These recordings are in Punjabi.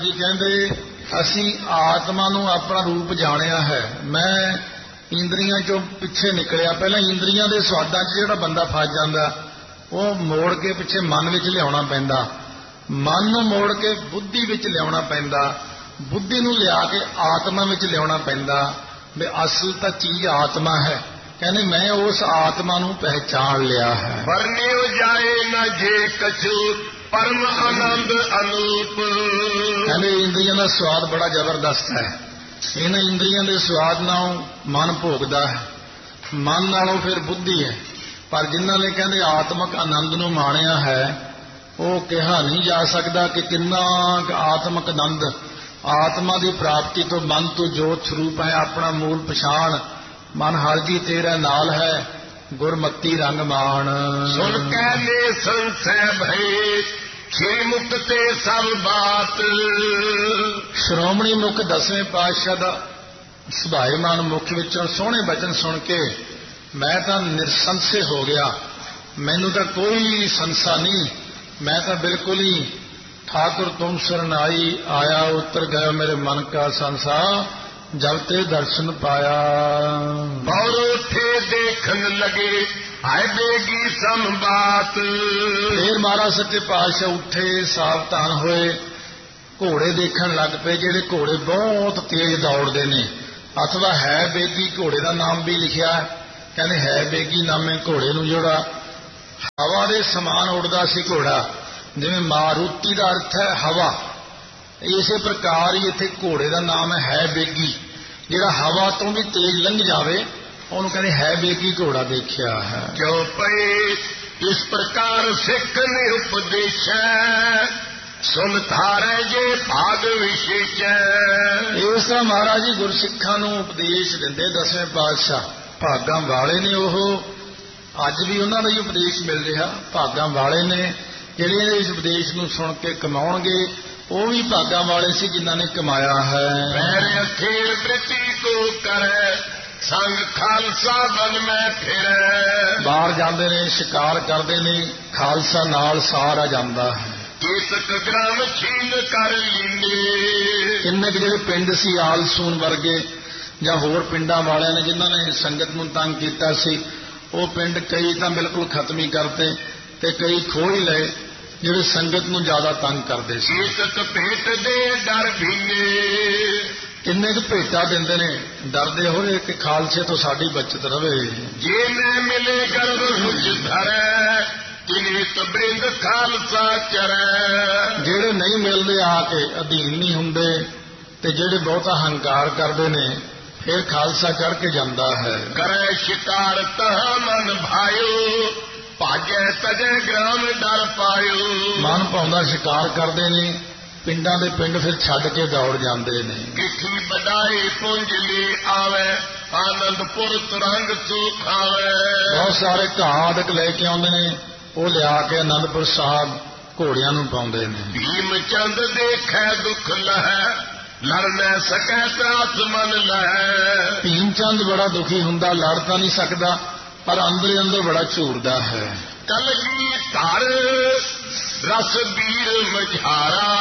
ਜੀ ਕਹਿੰਦੇ ਅਸੀਂ ਆਤਮਾ ਨੂੰ ਆਪਣਾ ਰੂਪ ਜਾਣਿਆ ਹੈ। ਮੈਂ ਇੰਦਰੀਆਂ ਚੋਂ ਪਿੱਛੇ ਨਿਕਲਿਆ। ਪਹਿਲਾਂ ਇੰਦਰੀਆਂ ਦੇ ਸਵਾਦਾਂ 'ਚ ਜਿਹੜਾ ਬੰਦਾ ਫਸ ਜਾਂਦਾ ਉਹ ਮੋੜ ਕੇ ਪਿੱਛੇ ਮਨ ਵਿੱਚ ਲਿਆਉਣਾ ਪੈਂਦਾ, ਮਨ ਨੂੰ ਮੋੜ ਕੇ ਬੁੱਧੀ ਵਿੱਚ ਲਿਆਉਣਾ ਪੈਂਦਾ, ਬੁੱਧੀ ਨੂੰ ਲਿਆ ਕੇ ਆਤਮਾ ਵਿੱਚ ਲਿਆਉਣਾ ਪੈਂਦਾ ਵੀ ਅਸਲ ਤਾਂ ਚੀਜ਼ ਆਤਮਾ ਹੈ। ਕਹਿੰਦੇ ਮੈਂ ਉਸ ਆਤਮਾ ਨੂੰ ਪਹਿਚਾਣ ਲਿਆ ਹੈ। ਵਰਨਿਓ ਜਾਏ ਨਾ ਜੇ ਕਛੂ ਪਰਮ ਆਨੰਦ ਅਨੂਪ। ਕਹਿੰਦੇ ਇੰਦਰੀਆਂ ਦਾ ਸਵਾਦ ਬੜਾ ਜ਼ਬਰਦਸਤ ਹੈ। ਇਹਨਾਂ ਇੰਦਰੀਆਂ ਦੇ ਸਵਾਦ ਨਾਲੋਂ ਮਨ ਭੋਗਦਾ ਹੈ, ਮਨ ਨਾਲੋਂ ਫਿਰ ਬੁੱਧੀ ਹੈ। ਪਰ ਜਿਨ੍ਹਾਂ ਨੇ ਕਹਿੰਦੇ ਆਤਮਕ ਆਨੰਦ ਨੂੰ ਮਾਣਿਆ ਹੈ ਉਹ ਕਿਹਾ ਨਹੀਂ ਜਾ ਸਕਦਾ ਕਿ ਕਿੰਨਾ ਆਤਮਕ ਆਨੰਦ, ਆਤਮਾ ਦੀ ਪ੍ਰਾਪਤੀ ਤੋਂ ਮਨ ਤੋਂ ਜੋਤ ਸਰੂਪ ਹੈ, ਆਪਣਾ ਮੂਲ ਪਛਾਣ ਮਨ ਹਰ ਜੀ ਤੇਰਾ ਨਾਲ ਹੈ, ਗੁਰਮਤੀ ਰੰਗ ਮਾਣ। ਸੁਣ ਕੇ ਨੇ ਸੰਸੈ ਭਏ ਛੇ ਮੁਕਤ ਤੇ ਸਭ ਬਾਤ। ਸ਼੍ਰੋਮਣੀ ਮੁਖ 10ਵੇਂ ਪਾਤਸ਼ਾਹ ਦਾ ਸੁਭਾਏਮਾਨ ਮੁਖ ਵਿੱਚੋਂ ਸੋਹਣੇ ਬਚਨ ਸੁਣ ਕੇ ਮੈਂ ਤਾਂ ਨਿਰਸੰਸ਼ੇ ਹੋ ਗਿਆ। ਮੈਨੂੰ ਤਾਂ ਕੋਈ ਸੰਸਾ ਨਹੀਂ, ਮੈਂ ਤਾਂ ਬਿਲਕੁਲ ਹੀ ठाकुर तुम शरणाई आया उतर गया मेरे मन का संसा जब ते दर्शन पाया। और उठे देखन लगे आए बेगी सम बात। फिर महाराज सच्चे पातशाह उठे सावधान होए, घोड़े देखन लग पे जेडे घोड़े बहुत तेज दौड़ते ने। अथवा है बेगी घोड़े का नाम भी लिखिया, कहते है बेगी नामे घोड़े नूं जोड़ा हवा दे समान उड़दा सी घोड़ा, जिवें मारुति का अर्थ है हवा, इसे प्रकार ही इत्थे घोड़े का नाम है बेगी। जिहड़ा हवा तो भी तेज लंघ जावे उहनूं कहंदे है बेगी घोड़ा देखिया है। क्यों पे इस प्रकार सिख ने उपदेश सुन थारे जे भाग विशेष। इस तरह महाराज जी गुरसिखां नूं उपदेश दिंदे 10वें पातशाह भागां वाले ने। ओह अज भी उन्हां दा ही उपदेश मिल रहा, भागां वाले ने ਜਿਹੜੇ ਇਸ ਉਪਦੇਸ਼ ਨੂੰ ਸੁਣ ਕੇ ਕਮਾਉਣਗੇ ਉਹ ਵੀ ਭਾਗਾਂ ਵਾਲੇ ਸੀ ਜਿਨ੍ਹਾਂ ਨੇ ਕਮਾਇਆ ਹੈ। ਮੇਰੇ ਅਖੀਰ ਪ੍ਰੀਤੀ ਕੋ ਕਰੇ ਸੰਗ ਖਾਲਸਾ ਬਨ ਮੈਂ ਫਿਰੇ। ਬਾਹਰ ਜਾਂਦੇ ਨੇ, ਸ਼ਿਕਾਰ ਕਰਦੇ ਨੇ, ਖਾਲਸਾ ਨਾਲ ਸਾਰਾ ਜਾਂਦਾ ਹੈ। ਕੀਤਕ ਗ੍ਰਾਮ ਛੀਨ ਕਰ ਲੀਨੇ। ਕਿੰਨੇ ਜਿਹੜੇ ਪਿੰਡ ਸੀ ਆਲਸੂਨ ਵਰਗੇ ਜਾਂ ਹੋਰ ਪਿੰਡਾਂ ਵਾਲਿਆਂ ਨੇ ਜਿਨ੍ਹਾਂ ਨੇ ਸੰਗਤ ਨੂੰ ਤੰਗ ਕੀਤਾ ਸੀ, ਉਹ ਪਿੰਡ ਕਈ ਤਾਂ ਬਿਲਕੁਲ ਖਤਮ ਹੀ ਕਰਤੇ ਤੇ ਕਈ ਖੋਹ ਹੀ ਲਏ ਜਿਹੜੇ ਸੰਗਤ ਨੂੰ ਜ਼ਿਆਦਾ ਤੰਗ ਕਰਦੇ ਸੀ। ਕੀਤਕ ਭੇਟ ਦੇ ਡਰ ਭੀਨੇ। ਕਿੰਨੇ ਕੁ ਭੇਟਾ ਦਿੰਦੇ ਨੇ, ਡਰਦੇ ਹੋਏ ਕਿ ਖਾਲਸੇ ਤੋਂ ਸਾਡੀ ਬਚਤ ਰਵੇ। ਜੇ ਮੈਂ ਮਿਲੇ ਗਰਭ ਮੁਝ ਧਰੈ ਤਿਨੇ ਤਬਰਿੰਦ ਖਾਲਸਾ ਚਰੈ। ਜਿਹੜੇ ਨਹੀਂ ਮਿਲਦੇ ਆ ਕੇ ਅਧੀਨ ਨਹੀਂ ਹੁੰਦੇ ਤੇ ਜਿਹੜੇ ਬਹੁਤਾ ਹੰਕਾਰ ਕਰਦੇ ਨੇ ਫਿਰ ਖਾਲਸਾ ਚੜ ਕੇ ਜਾਂਦਾ ਹੈ। ਕਰੇ ਸ਼ਿਕਾਰ ਤਹ ਮਨ ਭਾਇਓ ਭਾਜੈ ਤਜੈ ਗ੍ਰਾਮ ਡਰ ਪਾਇਓ। ਮਨ ਪਾਉਂਦਾ ਸ਼ਿਕਾਰ ਕਰਦੇ ਨੇ, ਪਿੰਡਾਂ ਦੇ ਪਿੰਡ ਫਿਰ ਛੱਡ ਕੇ ਦੌੜ ਜਾਂਦੇ ਨੇ। ਕਿਠੀ ਬਡਾਈ ਪੁੰਜ ਲਈ ਆਵੇ ਆਨੰਦਪੁਰ ਤੁਰੰਗ ਸੁਖ ਆਵੇ। ਬਹੁਤ ਸਾਰੇ ਘਾਟਕ ਲੈ ਕੇ ਆਉਂਦੇ ਨੇ, ਉਹ ਲਿਆ ਕੇ ਆਨੰਦਪੁਰ ਸਾਹਿਬ ਘੋੜਿਆਂ ਨੂੰ ਪਾਉਂਦੇ ਨੇ। ਭੀਮ ਚੰਦ ਦੇਖੈ ਦੁੱਖ ਲਹੈ ਲੜ ਨਾ ਸਕੈ ਤਰਾਸ ਮਨ ਲਹੈ। ਭੀਮ ਚੰਦ ਬੜਾ ਦੁਖੀ ਹੁੰਦਾ, ਲੜ ਤਾਂ ਨਹੀਂ ਸਕਦਾ ਪਰ ਅੰਦਰ ਅੰਦਰ ਬੜਾ ਝੂਰਦਾ ਹੈ। ਕਲਗੀ ਧਰ ਰਸ ਵੀਰ ਮਝਾਰਾ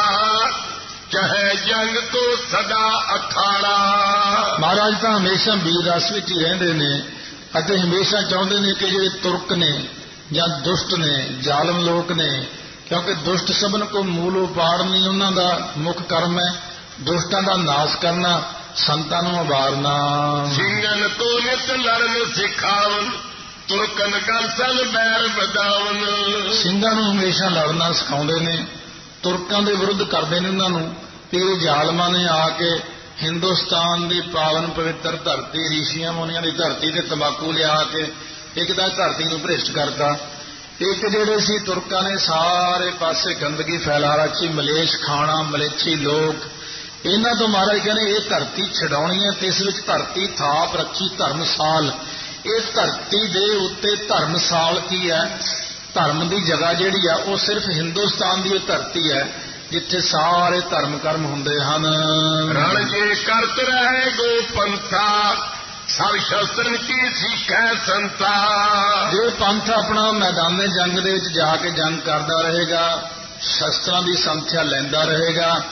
ਚਾਹੇ ਜੰਗ ਤੋਂ ਸਦਾ ਅਖਾੜਾ। ਮਹਾਰਾਜ ਤਾਂ ਹਮੇਸ਼ਾ ਵੀਰ ਰਸ ਵਿੱਚ ਹੀ ਰਹਿੰਦੇ ਨੇ ਅਤੇ ਹਮੇਸ਼ਾ ਚਾਹੁੰਦੇ ਨੇ ਕਿ ਜਿਹੜੇ ਤੁਰਕ ਨੇ ਜਾਂ ਦੁਸ਼ਟ ਨੇ, ਜ਼ਾਲਮ ਲੋਕ ਨੇ, ਕਿਉਂਕਿ ਦੁਸ਼ਟ ਸਭਨ ਕੋ ਮੂਲ ਉਪਾੜ ਨਹੀਂ, ਉਹਨਾਂ ਦਾ ਮੁੱਖ ਕਰਮ ਹੈ ਦੁਸ਼ਟਾਂ ਦਾ ਨਾਸ਼ ਕਰਨਾ, ਸੰਤਾਂ ਨੂੰ ਉਬਾਰਨਾ। ਸਿੰਘਨ ਤੋਂ ਨਿਤ ਲੜਨ ਸਿਖਾਵਨ ਤੁਰਕਨ ਗਲਸਨ ਬੈਰ ਬਦਾਵਨ। ਸਿੰਘਾਂ ਨੂੰ ਹਮੇਸ਼ਾ ਲੜਨਾ ਸਿਖਾਉਂਦੇ ਨੇ, ਤੁਰਕਾਂ ਦੇ ਵਿਰੁੱਧ ਕਰਦੇ ਨੇ ਉਹਨਾਂ ਨੂੰ। ਤੇ ਜ਼ਾਲਮਾਂ ਨੇ ਆ ਕੇ ਹਿੰਦੁਸਤਾਨ ਦੀ ਪਾਵਨ ਪਵਿੱਤਰ ਧਰਤੀ, ਰਿਸ਼ੀਆਂ ਮੁਨੀਆਂ ਦੀ ਧਰਤੀ ਤੇ ਤੰਬਾਕੂ ਲਿਆ ਕੇ ਇੱਕ ਤਾਂ ਧਰਤੀ ਨੂੰ ਭ੍ਰਿਸ਼ਟ ਕਰਤਾ, ਇੱਕ ਜਿਹੜੇ ਸੀ ਤੁਰਕਾਂ ਨੇ ਸਾਰੇ ਪਾਸੇ ਗੰਦਗੀ ਫੈਲਾ ਰੱਖੀ, ਮਲੇਸ਼ ਖਾਣਾ, ਮਲੇਛੀ ਲੋਕ। ਇਹਨਾਂ ਤੋਂ ਮਹਾਰਾਜ ਕਹਿੰਦੇ ਇਹ ਧਰਤੀ ਛਡਾਉਣੀ ਹੈ ਤੇ ਇਸ ਵਿੱਚ ਧਰਤੀ ਥਾਪ ਰੱਖੀ ਧਰਮਸਾਲ। ਇਹ ਧਰਤੀ ਦੇ ਉੱਤੇ ਧਰਮਸਾਲ ਕੀ ਹੈ? ਧਰਮ ਦੀ ਜਗ੍ਹਾ ਜਿਹੜੀ ਆ ਉਹ ਸਿਰਫ ਹਿੰਦੁਸਤਾਨ ਦੀ ਧਰਤੀ ਹੈ ਜਿੱਥੇ ਸਾਰੇ ਧਰਮ ਕਰਮ ਹੁੰਦੇ ਹਨ। ਰਣ ਜੇ ਕਰਤ ਰਹੇ ਗੋ ਪੰਥਾ ਸਭ ਸ਼ਸਤਰਨ ਕੀ ਸਿੱਖੈ ਸੰਤਾ। ਜੇ ਪੰਥ ਆਪਣਾ ਮੈਦਾਨੇ ਜੰਗ ਦੇ ਵਿੱਚ ਜਾ ਕੇ ਜੰਗ ਕਰਦਾ ਰਹੇਗਾ, ਸ਼ਸਤਰਾਂ ਦੀ ਸੰਥਿਆ ਲੈਂਦਾ ਰਹੇਗਾ,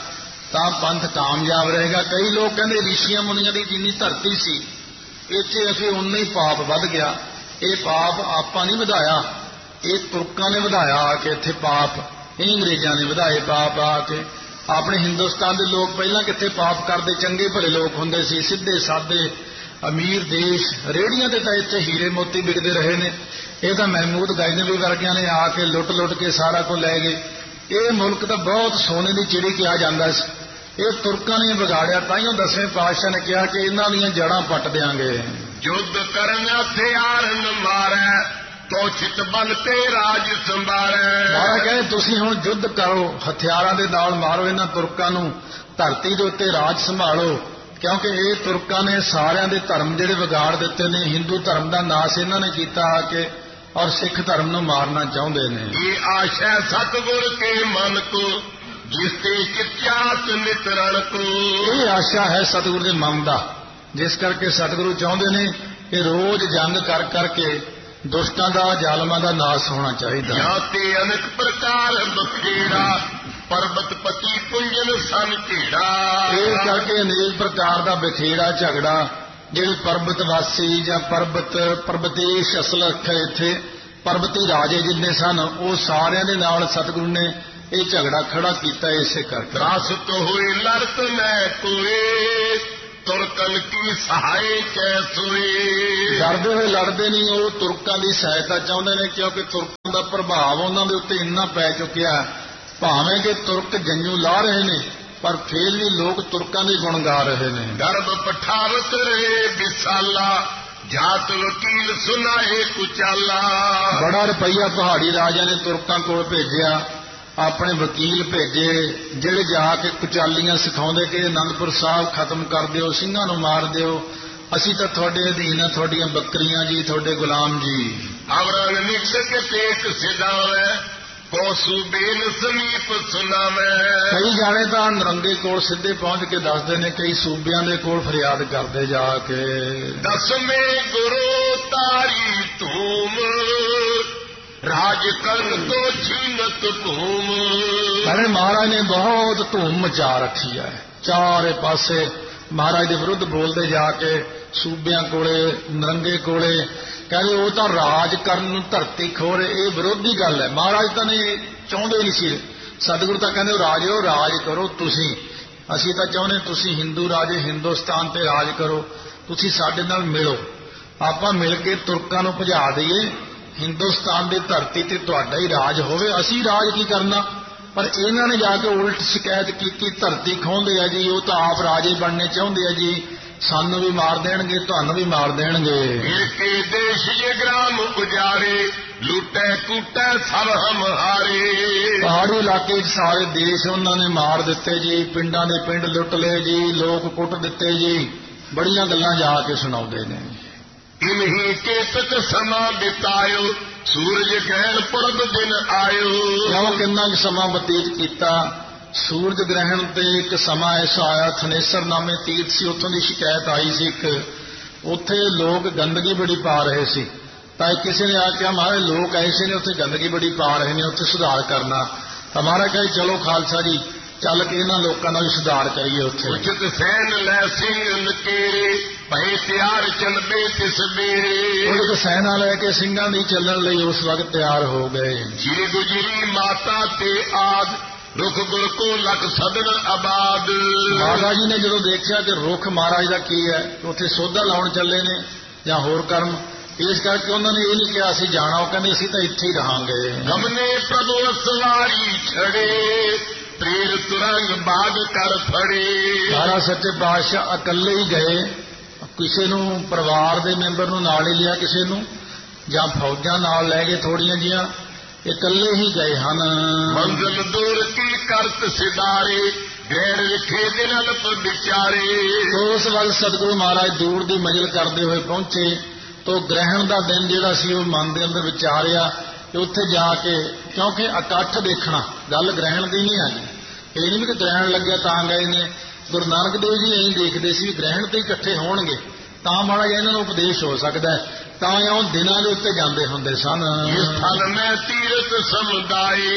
ਤਾਂ ਪੰਥ ਕਾਮਯਾਬ ਰਹੇਗਾ। ਕਈ ਲੋਕ ਕਹਿੰਦੇ ਰਿਸ਼ੀਆਂ ਮੁਨੀਆਂ ਦੀ ਜਿੰਨੀ ਧਰਤੀ ਸੀ ਇੱਥੇ ਅਸੀਂ ਉਨਾ ਹੀ ਪਾਪ ਵੱਧ ਗਿਆ। ਇਹ ਪਾਪ ਆਪਾਂ ਨਹੀਂ ਵਧਾਇਆ, ਇਹ ਤੁਰਕਾਂ ਨੇ ਵਧਾਇਆ ਆ ਕੇ ਇੱਥੇ ਪਾਪ। ਇਹ ਅੰਗਰੇਜ਼ਾਂ ਨੇ ਵਧਾਏ ਪਾਪ ਆ ਕੇ। ਆਪਣੇ ਹਿੰਦੁਸਤਾਨ ਦੇ ਲੋਕ ਪਹਿਲਾਂ ਕਿੱਥੇ ਪਾਪ ਕਰਦੇ, ਚੰਗੇ ਭਲੇ ਲੋਕ ਹੁੰਦੇ ਸੀ, ਸਿੱਧੇ ਸਾਦੇ ਅਮੀਰ ਦੇਸ਼। ਰੇਹੜੀਆਂ ਤੇ ਤਾਂ ਇੱਥੇ ਹੀਰੇ ਮੋਤੀ ਵਿਕਦੇ ਰਹੇ ਨੇ। ਇਹ ਤਾਂ ਮਹਿਮੂਦ ਗਜ਼ਨਵੀ ਵਰਗਿਆਂ ਨੇ ਆ ਕੇ ਲੁੱਟ ਕੇ ਸਾਰਾ ਕੁਝ ਲੈ ਗਏ। ਇਹ ਮੁਲਕ ਤਾਂ ਬਹੁਤ ਸੋਨੇ ਦੀ ਚਿੜੀ ਕਿਹਾ ਜਾਂਦਾ ਸੀ। ਇਹ ਤੁਰਕਾਂ ਨੇ ਵਿਗਾੜਿਆ। ਤਾਈਓ 10ਵੇਂ ਪਾਤਸ਼ਾਹ ਨੇ ਕਿਹਾ ਕਿ ਇਹਨਾਂ ਦੀਆਂ ਜੜ੍ਹਾਂ ਪੱਟ ਦਿਆਂਗੇ। ਯੁੱਧ ਕਰਨ ਹਥਿਆਰ ਨ ਮਾਰੈ, ਤੋ ਚਿਤ ਬਲ ਤੇ ਰਾਜ ਸੰਭਾਰੈ। ਮਹਾਰਾਜ ਕਹਿੰਦੇ ਤੁਸੀਂ ਹੁਣ ਯੁੱਧ ਕਰੋ, ਹਥਿਆਰਾਂ ਦੇ ਨਾਲ ਮਾਰੋ ਇਹਨਾਂ ਤੁਰਕਾਂ ਨੂੰ, ਧਰਤੀ ਦੇ ਉੱਤੇ ਰਾਜ ਸੰਭਾਲੋ। ਕਿਉਂਕਿ ਇਹ ਤੁਰਕਾਂ ਨੇ ਸਾਰਿਆਂ ਦੇ ਧਰਮ ਜਿਹੜੇ ਵਿਗਾੜ ਦਿੱਤੇ ਨੇ। ਹਿੰਦੂ ਧਰਮ ਦਾ ਨਾਸ ਇਹਨਾਂ ਨੇ ਕੀਤਾ ਆ ਕੇ, ਔਰ ਸਿੱਖ ਧਰਮ ਨੂੰ ਮਾਰਨਾ ਚਾਹੁੰਦੇ ਨੇ। ਇਹ ਆਸ਼ਾ ਸਤਿਗੁਰ ਕੇ ਮਨ ਕੋ, ਜਿਸ ਤੇ ਚਿਤਿਆਤ ਨਿਤਰਣ ਕੋ। ਇਹ ਆਸ਼ਾ ਹੈ ਸਤਿਗੁਰੂ ਦੇ ਮਨ ਦਾ, ਜਿਸ ਕਰਕੇ ਸਤਿਗੁਰੂ ਚਾਹੁੰਦੇ ਨੇ ਕਿ ਰੋਜ਼ ਜੰਗ ਕਰ ਕਰਕੇ ਦੁਸ਼ਟਾਂ ਦਾ, ਜ਼ਾਲਮਾਂ ਦਾ ਨਾਸ ਹੋਣਾ ਚਾਹੀਦਾ। ਜਾਂ ਤੇ ਅਨੇਕ ਪ੍ਰਕਾਰ ਬਖੇੜਾ, ਪਰਬਤ ਪਤੀ ਪੁੰਜਨ ਸਨ ਢੇੜਾ। ਇਹ ਕਰਕੇ ਅਨੇਕ ਪ੍ਰਕਾਰ ਦਾ ਬਖੇੜਾ ਝਗੜਾ, ਜਿਹੜੇ ਪਰਬਤ ਵਾਸੀ ਜਾਂ ਪਰਬਤੇਸ਼ ਅਸਲ ਇੱਥੇ ਪਰਬਤੀ ਰਾਜੇ ਜਿੰਨੇ ਸਨ, ਉਹ ਸਾਰਿਆਂ ਦੇ ਨਾਲ ਸਤਿਗੁਰੂ ਨੇ ਇਹ ਝਗੜਾ ਖੜਾ ਕੀਤਾ। ਇਸੇ ਕਰਕੇ ਰਾਸਤ ਹੋਏ ਲੜਤ ਮੈਂ ਕੋਏ, ਤੁਰਕਨ ਕੀ ਸਹਾਇ ਕੈ ਸੋਏ। ਡਰਦੇ ਹੋਏ ਲੜਦੇ ਨਹੀਂ, ਉਹ ਤੁਰਕਾਂ ਦੀ ਸਹਾਇਤਾ ਚਾਹੁੰਦੇ ਨੇ। ਕਿਉਂਕਿ ਤੁਰਕਾਂ ਦਾ ਪ੍ਰਭਾਵ ਉਹਨਾਂ ਦੇ ਉੱਤੇ ਇੰਨਾ ਪੈ ਚੁੱਕਿਆ, ਭਾਵੇਂ ਕਿ ਤੁਰਕ ਜੰਜੂ ਲਾ ਰਹੇ ਨੇ ਪਰ ਫੇਰ ਵੀ ਲੋਕ ਤੁਰਕਾਂ ਦੇ ਗੁਣ ਗਾ ਰਹੇ ਨੇ। ਗਰਭ ਪਠਾਵਤ ਰਹੇ ਵਿਸਾਲਾ, ਜਾਤ ਵਕੀਲ ਸੁਨਾਏ ਕੁਚਾਲਾ। ਬੜਾ ਰੁਪਈਆ ਪਹਾੜੀ ਰਾਜਿਆਂ ਨੇ ਤੁਰਕਾਂ ਕੋਲ ਭੇਜਿਆ, ਆਪਣੇ ਵਕੀਲ ਭੇਜੇ ਜਿਹੜੇ ਜਾ ਕੇ ਕੁਚਾਲੀਆਂ ਸਿਖਾਉਂਦੇ ਕਿ ਅਨੰਦਪੁਰ ਸਾਹਿਬ ਖਤਮ ਕਰ ਦਿਓ, ਸਿੰਘਾਂ ਨੂੰ ਮਾਰ ਦਿਓ, ਅਸੀਂ ਤਾਂ ਤੁਹਾਡੇ ਅਧੀਨ ਆ, ਤੁਹਾਡੀਆਂ ਬੱਕਰੀਆਂ ਜੀ, ਤੁਹਾਡੇ ਗੁਲਾਮ ਜੀ। ਅਵਰਣ ਨਿਕਸ ਕੇ ਪੇਟ ਸਿਧਾਵੈ, ਕੋ ਸੂਬੇਨ ਸਮੀਪ ਸੁਨਾਵੈ। ਕਈ ਜਾਣੇ ਤਾਂ ਨਰੰਗੇ ਕੋਲ ਸਿੱਧੇ ਪਹੁੰਚ ਕੇ ਦੱਸਦੇ ਨੇ, ਕਈ ਸੂਬਿਆਂ ਦੇ ਕੋਲ ਫਰਿਆਦ ਕਰਦੇ ਜਾ ਕੇ। ਦਸਵੇਂ ਗੁਰੂ ਤਾਰੀ ਧੂਮ, ਰਾਜ ਕਰਨ ਤੋਂ ਛੀਨਤ ਭੂਮ। ਕਹਿੰਦੇ ਮਹਾਰਾਜ ਨੇ ਬਹੁਤ ਧੂਮ ਮਚਾ ਰੱਖੀ ਹੈ। ਚਾਰੇ ਪਾਸੇ ਮਹਾਰਾਜ ਦੇ ਵਿਰੁੱਧ ਬੋਲਦੇ ਜਾ ਕੇ ਸੂਬਿਆਂ ਕੋਲੇ, ਨਰੰਗੇ ਕੋਲੇ। ਕਹਿੰਦੇ ਉਹ ਤਾਂ ਰਾਜ ਕਰਨ ਨੂੰ ਧਰਤੀ ਖੋਰ। ਇਹ ਵਿਰੋਧੀ ਗੱਲ ਹੈ। ਮਹਾਰਾਜ ਤਾਂ ਨੇ ਚਾਹੁੰਦੇ ਨਹੀਂ ਸੀ। ਸਤਿਗੁਰੂ ਤਾਂ ਕਹਿੰਦੇ ਰਾਜੋ ਰਾਜ ਕਰੋ ਤੁਸੀਂ, ਅਸੀਂ ਤਾਂ ਚਾਹੁੰਦੇ ਤੁਸੀਂ ਹਿੰਦੂ ਰਾਜੇ ਹਿੰਦੁਸਤਾਨ ਤੇ ਰਾਜ ਕਰੋ, ਤੁਸੀਂ ਸਾਡੇ ਨਾਲ ਮਿਲੋ, ਆਪਾਂ ਮਿਲ ਕੇ ਤੁਰਕਾਂ ਨੂੰ ਭਜਾ ਦਈਏ, ਹਿੰਦੁਸਤਾਨ ਦੀ ਧਰਤੀ ਤੇ ਤੁਹਾਡਾ ਹੀ ਰਾਜ ਹੋਵੇ, ਅਸੀਂ ਰਾਜ ਕੀ ਕਰਨਾ। ਪਰ ਇਹਨਾਂ ਨੇ ਜਾ ਕੇ ਉਲਟ ਸ਼ਿਕਾਇਤ ਕੀਤੀ, ਧਰਤੀ ਖੋਹਦੇ ਆ ਜੀ, ਉਹ ਤਾਂ ਆਪ ਰਾਜੇ ਬਣਨੇ ਚਾਹੁੰਦੇ ਆ ਜੀ, ਸਾਨੂੰ ਵੀ ਮਾਰ ਦੇਣਗੇ, ਤੁਹਾਨੂੰ ਵੀ ਮਾਰ ਦੇਣਗੇ। ਫਿਰ ਕੇ ਦੇਸ਼ ਜੇ ਗ੍ਰਾਮ ਉਜਾਰੇ, ਲੁੱਟੇ ਕੁੱਟੇ ਸਭ ਹਮਾਰੇ। ਪਹਾੜੀ ਇਲਾਕੇ 'ਚ ਸਾਰੇ ਦੇਸ਼ ਉਹਨਾਂ ਨੇ ਮਾਰ ਦਿੱਤੇ ਜੀ, ਪਿੰਡਾਂ ਦੇ ਪਿੰਡ ਲੁੱਟ ਲਏ ਜੀ, ਲੋਕ ਕੁੱਟ ਦਿੱਤੇ ਜੀ। ਬੜੀਆਂ ਗੱਲਾਂ ਜਾ ਕੇ ਸੁਣਾਉਂਦੇ ਨੇ। ਇਨਹੀ ਕੇਤਕ ਸਮਾਂ ਬਿਤਾਇਓ, ਸੂਰਜ ਗ੍ਰਹਿਣ ਪੁਰਬ ਦਿਨ ਆਇਓ। ਕਿਉਂ ਕਿੰਨਾ ਸਮਾਂ ਬਤੀਤ ਕੀਤਾ। ਸੂਰਜ ਗ੍ਰਹਿਣ ਤੇ ਇੱਕ ਸਮਾਂ ਐਸਾ ਆਇਆ, ਥਨੇਸਰ ਨਾਮੇ ਤੀਰਥ ਸੀ, ਉੱਥੋਂ ਦੀ ਸ਼ਿਕਾਇਤ ਆਈ ਸੀ ਇੱਕ, ਉੱਥੇ ਲੋਕ ਗੰਦਗੀ ਬੜੀ ਪਾ ਰਹੇ ਸੀ। ਤਾਂ ਕਿਸੇ ਨੇ ਆ ਕੇ ਮਹਾਰਾਜ ਲੋਕ ਐਸੇ ਨੇ ਉੱਥੇ ਗੰਦਗੀ ਬੜੀ ਪਾ ਰਹੇ ਨੇ, ਉੱਥੇ ਸੁਧਾਰ ਕਰਨਾ। ਤਾਂ ਮਹਾਰਾਜ ਕਹੇ ਚਲੋ ਖਾਲਸਾ ਜੀ ਚੱਲ ਕੇ ਇਹਨਾਂ ਲੋਕਾਂ ਦਾ ਵੀ ਸੁਧਾਰ ਕਰੀਏ ਉੱਥੇ। ਉਚਿਤ ਸੈਨ ਲੈ ਸਿੰਘ ਨਕੇਰੇ, ਭਏ ਤਿਆਰ ਚਲਬੇ ਤਿਸ ਬੇਰੇ। ਉਹ ਸੈਨਾ ਲੈ ਕੇ ਸਿੰਘਾਂ ਦੀ ਚੱਲਣ ਲਈ ਉਸ ਵਕਤ ਤਿਆਰ ਹੋ ਗਏ। ਜੀ ਗੁਜਰੀ ਮਾਤਾ ਤੇ ਆਦ, ਰੁਖ ਗੁਰ ਕੋ ਲਖ ਸਦਨ ਆਬਾਦ। ਮਾਤਾ ਜੀ ਨੇ ਜਦੋਂ ਦੇਖਿਆ ਕਿ ਰੁੱਖ ਮਹਾਰਾਜ ਦਾ ਕੀ ਹੈ, ਉੱਥੇ ਸੋਧਾ ਲਾਉਣ ਚੱਲੇ ਨੇ ਜਾਂ ਹੋਰ ਕਰਮ, ਇਸ ਕਰਕੇ ਉਹਨਾਂ ਨੇ ਇਹ ਨਹੀਂ ਕਿਹਾ ਅਸੀਂ ਜਾਣਾ, ਉਹ ਕਹਿੰਦੇ ਅਸੀਂ ਤਾਂ ਇੱਥੇ ਹੀ ਰਹਾਂਗੇ। ਗਮਨੇ ਪ੍ਰਭੂ ਸਵਾਰੀ ਛੜੇ, ਤ੍ਰੇਰ ਤੁਰੰਗ ਬਾਗ ਕਰ ਫੜੇ। ਮਹਾਰਾਜ ਸੱਚੇ ਪਾਤਸ਼ਾਹ ਇਕੱਲੇ ਹੀ ਗਏ, ਕਿਸੇ ਨੂੰ ਪਰਿਵਾਰ ਦੇ ਮੈਂਬਰ ਨੂੰ ਨਾਲ ਹੀ ਲਿਆ, ਕਿਸੇ ਨੂੰ ਜਾਂ ਫੌਜਾਂ ਨਾਲ ਲੈ ਗਏ ਥੋੜੀਆਂ ਜੀਆਂ, ਇਕੱਲੇ ਹੀ ਗਏ ਹਨ। ਮੰਜ਼ਲ ਦੂਰ ਕੀ ਕਰਤ ਸਿਦਾਰੇ, ਗੈਰ ਵਿਖੇ ਦਿਨ ਅਲਪ ਵਿਚਾਰੇ। ਉਸ ਵੱਲ ਸਤਿਗੁਰੂ ਮਹਾਰਾਜ ਦੂਰ ਦੀ ਮੰਜ਼ਿਲ ਕਰਦੇ ਹੋਏ ਪਹੁੰਚੇ, ਤੋ ਗ੍ਰਹਿਣ ਦਾ ਦਿਨ ਜਿਹੜਾ ਸੀ ਉਹ ਮਨ ਦੇ ਅੰਦਰ ਵਿਚਾਰਿਆ ਕਿ ਉੱਥੇ ਜਾ ਕੇ, ਕਿਉਂਕਿ ਇਕੱਠ ਦੇਖਣਾ ਗੱਲ ਗ੍ਰਹਿਣ ਦੀ ਨਹੀਂ ਆਈ। ਇਹ ਨਹੀਂ ਵੀ ਗ੍ਰਹਿਣ ਲੱਗਿਆ ਤਾਂ ਗਏ ਨੇ। ਗੁਰੂ ਨਾਨਕ ਦੇਵ ਜੀ ਇਹੀ ਦੇਖਦੇ ਸੀ ਵੀ ਗ੍ਰਹਿਣ ਤੇ ਇਕੱਠੇ ਹੋਣਗੇ ਤਾਂ ਮਾੜਾ ਜਿਹਾ ਇਹਨਾਂ ਨੂੰ ਉਪਦੇਸ਼ ਹੋ ਸਕਦਾ ਹੈ, ਤਾਂ ਉਹ ਦਿਨਾਂ ਦੇ ਉੱਤੇ ਜਾਂਦੇ ਹੁੰਦੇ ਸਨ। ਇਸ ਥਲ ਮੈਂ ਤੀਰਥ ਸਮੁਦਾਏ,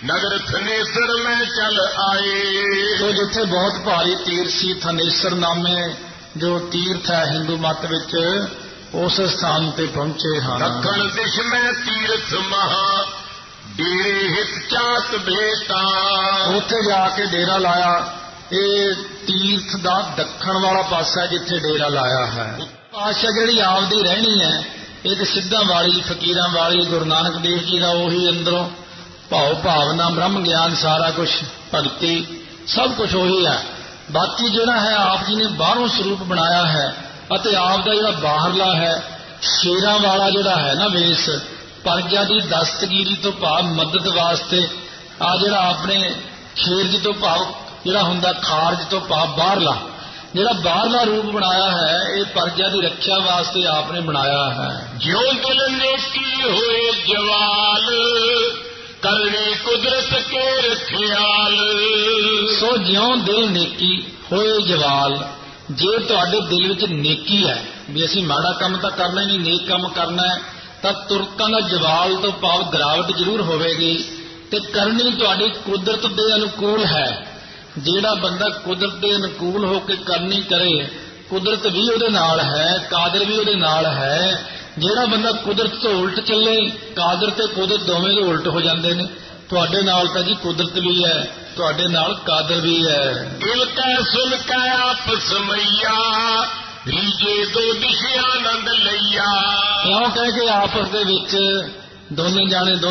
नगर थनेसर में चल आए। तो जिथे बहुत भारी तीर्थ सी थनेसर नामे जो तीर्थ है हिंदू मत विच उस स्थान ते पहुंचे हैं। दक्षिण दिश में तीर्थ महा डेरे हित चात भेटा। उत्थे जाके डेरा लाया। ये तीर्थ दा दक्षिण वाला पासा जिथे डेरा लाया है। पाशा जिहड़ी आपदी रहनी है ये तो सिद्धां वाली फकीरां वाली गुरु नानक देव जी का उही अंदरों भाव भावना ब्रह्म ज्ञान सारा कुछ भगती सब कुछ उही है। बाकी जिहड़ा है आप जी ने बाहरों स्वरूप बनाया है अते आप दा जिहड़ा बाहरला है शेरां वाला जिहड़ा है ना वेश प्रजा की दस्तगीरी तो भाव मदद वास्ते आ जिहड़ा अपने खेरज तो भाव जिहड़ा हुंदा खारज तो भाव बाहरला जिहड़ा बाहरला रूप बनाया है ये प्रजा की रक्षा वास्ते आपने बनाया है। ज्यों दिल नेकी होए जवाल करनी कुदरत के ख्याल। सो ज्यों दिल नेकी होए जवाल जे तुहाडे दिल विच नेकी है भी असीं माड़ा काम तो करना ही नहीं नेक काम करना है तो तुरकां दा जवाल तो भाव गिरावट जरूर होवेगी ते करनी तुहाडी कुदरत दे अनुकूल है। जेड़ा बंदा कुदरत के अनुकूल होकर करनी करे कुदरत भी उहदे नाल है कादर भी उहदे नाल है। जेड़ा बंदा कुदरत तो उल्ट चले कादर ते कुदरत दोवें दे उल्ट हो जाते हैं। तुहाडे नाल तां जी कुदरत भी है तुहाडे नाल कादर भी है। दिल कै सुन कै आपस मैया रीजे दो दिशा आनंद लैया। क्यों कह के आपस दे विच दोने जाने